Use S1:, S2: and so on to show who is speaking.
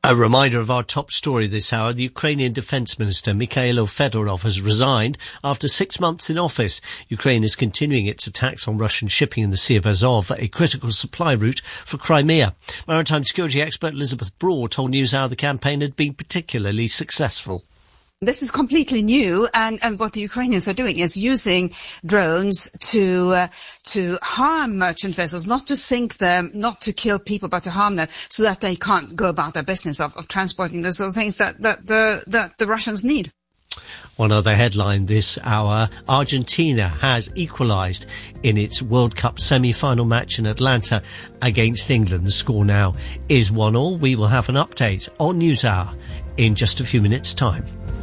S1: A reminder of our top story this hour. The Ukrainian Defence Minister Mikhailo Fedorov has resigned after 6 months in office. Ukraine is continuing its attacks on Russian shipping in the Sea of Azov, a critical supply route for Crimea. Maritime security expert Elizabeth Broad told NewsHour the campaign had been particularly successful.
S2: This is completely new, and what the Ukrainians are doing is using drones to harm merchant vessels, not to sink them, not to kill people, but to harm them, so that they can't go about their business of transporting the sort of things that the Russians need.
S1: One other headline this hour, Argentina has equalised in its World Cup semi-final match in Atlanta against England. The score now is 1-1. We will have an update on NewsHour in just a few minutes' time.